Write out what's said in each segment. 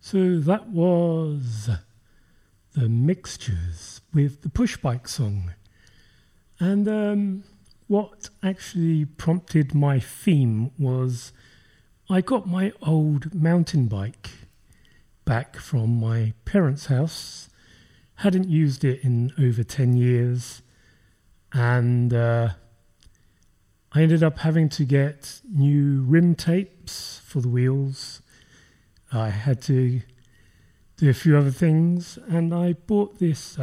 So that was the Mixtures with the Push Bike song. And what actually prompted my theme was I got my old mountain bike back from my parents' house. Hadn't used it in over 10 years. And I ended up having to get new rim tapes for the wheels. I had to do a few other things, and I bought this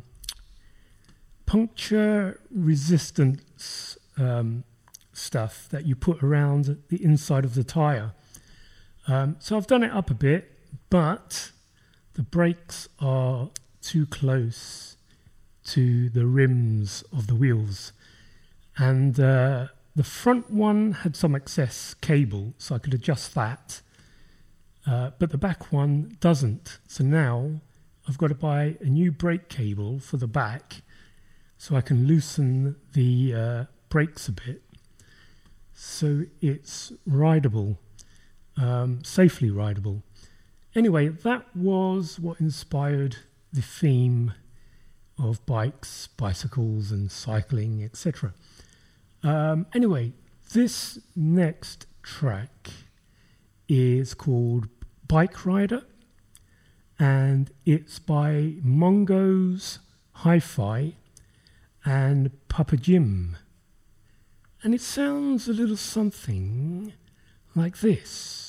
puncture resistance stuff that you put around the inside of the tyre. So I've done it up a bit, but the brakes are too close to the rims of the wheels. And the front one had some excess cable, so I could adjust that. But the back one doesn't. So now I've got to buy a new brake cable for the back so I can loosen the brakes a bit. So it's rideable, safely rideable. Anyway, that was what inspired the theme of bikes, bicycles and cycling, etc. Anyway, this next track is called Bike Rider, and it's by Mongo's Hi-Fi and Papa Jim. And it sounds a little something like this.